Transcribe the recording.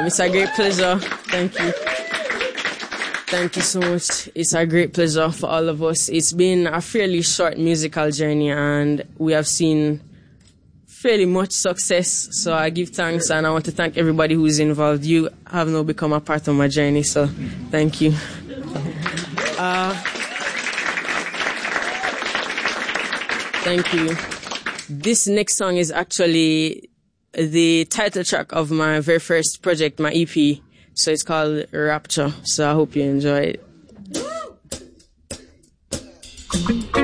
It's a great pleasure. Thank you. Thank you so much. It's a great pleasure for all of us. It's been a fairly short musical journey, and we have seen fairly much success. So I give thanks, and I want to thank everybody who's involved. You have now become a part of my journey, so thank you. Thank you. This next song is actually the title track of my very first project, my EP. So it's called Rapture. So I hope you enjoy it.